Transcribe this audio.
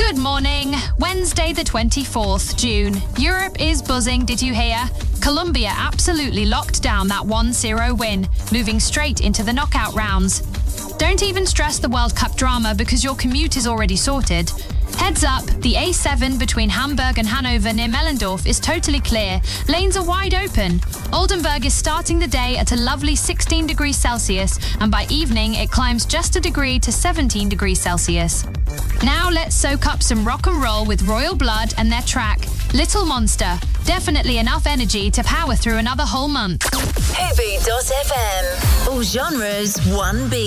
Good morning. Wednesday the 24th June. Europe is buzzing, did you hear? Colombia absolutely locked down that 1-0 win, moving straight into the knockout rounds. Don't even stress the World Cup drama because your commute is already sorted. Heads up, the A7 between Hamburg and Hanover near Mellendorf is totally clear. Lanes are wide open. Oldenburg is starting the day at a lovely 16 degrees Celsius, and by evening it climbs just a degree to 17 degrees Celsius. Now let's soak up some rock and roll with Royal Blood and their track, Little Monster. Definitely enough energy to power through another whole month. Hoovy.fm. All genres, one beat.